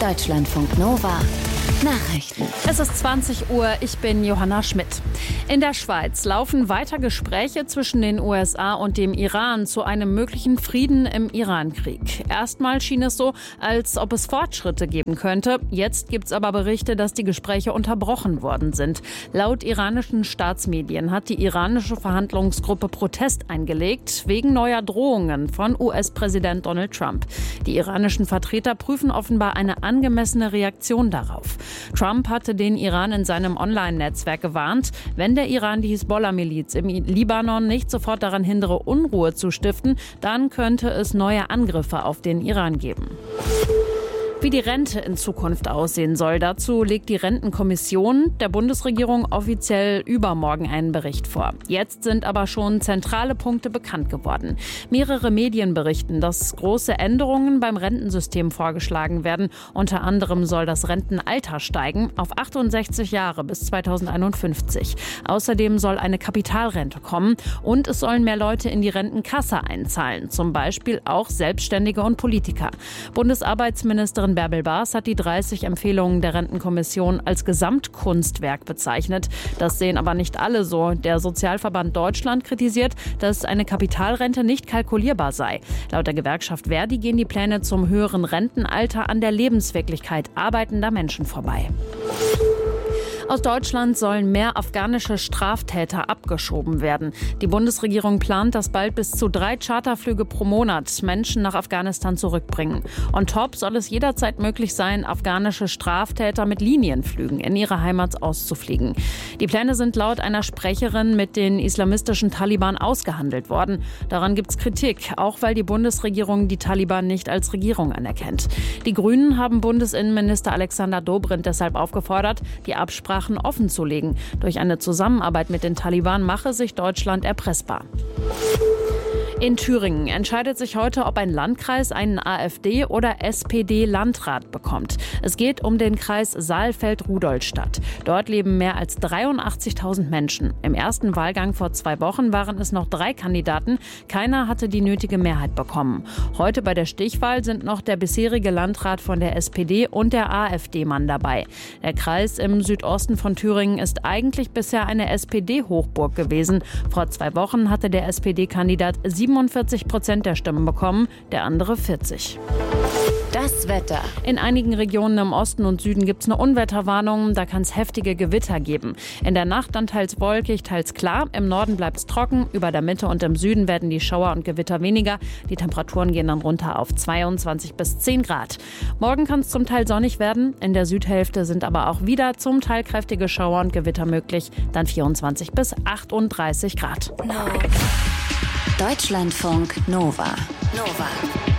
Deutschlandfunk Nova. Nachrichten. Es ist 20 Uhr, ich bin Johanna Schmidt. In der Schweiz laufen weiter Gespräche zwischen den USA und dem Iran zu einem möglichen Frieden im Irankrieg. Erstmal schien es so, als ob es Fortschritte geben könnte. Jetzt gibt es aber Berichte, dass die Gespräche unterbrochen worden sind. Laut iranischen Staatsmedien hat die iranische Verhandlungsgruppe Protest eingelegt, wegen neuer Drohungen von US-Präsident Donald Trump. Die iranischen Vertreter prüfen offenbar eine angemessene Reaktion darauf. Trump hatte den Iran in seinem Online-Netzwerk gewarnt, wenn der Iran die Hisbollah-Miliz im Libanon nicht sofort daran hindere, Unruhe zu stiften, dann könnte es neue Angriffe auf den Iran geben. Wie die Rente in Zukunft aussehen soll, dazu legt die Rentenkommission der Bundesregierung offiziell übermorgen einen Bericht vor. Jetzt sind aber schon zentrale Punkte bekannt geworden. Mehrere Medien berichten, dass große Änderungen beim Rentensystem vorgeschlagen werden. Unter anderem soll das Rentenalter steigen auf 68 Jahre bis 2051. Außerdem soll eine Kapitalrente kommen und es sollen mehr Leute in die Rentenkasse einzahlen, zum Beispiel auch Selbstständige und Politiker. Bundesarbeitsministerin Bärbel Baas hat die 30 Empfehlungen der Rentenkommission als Gesamtkunstwerk bezeichnet. Das sehen aber nicht alle so. Der Sozialverband Deutschland kritisiert, dass eine Kapitalrente nicht kalkulierbar sei. Laut der Gewerkschaft Verdi gehen die Pläne zum höheren Rentenalter an der Lebenswirklichkeit arbeitender Menschen vorbei. Aus Deutschland sollen mehr afghanische Straftäter abgeschoben werden. Die Bundesregierung plant, dass bald bis zu 3 Charterflüge pro Monat Menschen nach Afghanistan zurückbringen. On top soll es jederzeit möglich sein, afghanische Straftäter mit Linienflügen in ihre Heimat auszufliegen. Die Pläne sind laut einer Sprecherin mit den islamistischen Taliban ausgehandelt worden. Daran gibt es Kritik, auch weil die Bundesregierung die Taliban nicht als Regierung anerkennt. Die Grünen haben Bundesinnenminister Alexander Dobrindt deshalb aufgefordert, die Absprachen offen zu legen. Durch eine Zusammenarbeit mit den Taliban mache sich Deutschland erpressbar. In Thüringen entscheidet sich heute, ob ein Landkreis einen AfD- oder SPD-Landrat bekommt. Es geht um den Kreis Saalfeld-Rudolstadt. Dort leben mehr als 83.000 Menschen. Im ersten Wahlgang vor 2 Wochen waren es noch 3 Kandidaten. Keiner hatte die nötige Mehrheit bekommen. Heute bei der Stichwahl sind noch der bisherige Landrat von der SPD und der AfD-Mann dabei. Der Kreis im Südosten von Thüringen ist eigentlich bisher eine SPD-Hochburg gewesen. Vor 2 Wochen hatte der SPD-Kandidat 47% der Stimmen bekommen, der andere 40. Das Wetter. In einigen Regionen im Osten und Süden gibt es eine Unwetterwarnung. Da kann es heftige Gewitter geben. In der Nacht dann teils wolkig, teils klar. Im Norden bleibt es trocken. Über der Mitte und im Süden werden die Schauer und Gewitter weniger. Die Temperaturen gehen dann runter auf 22 bis 10 Grad. Morgen kann es zum Teil sonnig werden. In der Südhälfte sind aber auch wieder zum Teil kräftige Schauer und Gewitter möglich. Dann 24 bis 38 Grad. Deutschlandfunk Nova.